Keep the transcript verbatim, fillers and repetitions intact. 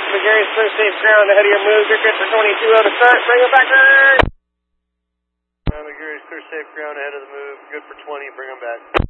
McGarry's clear safe ground ahead of your move. You're good for twenty-two oh to start. Bring them back. Uh, McGarry's clear safe ground ahead of the move. Good for twenty. Bring them back.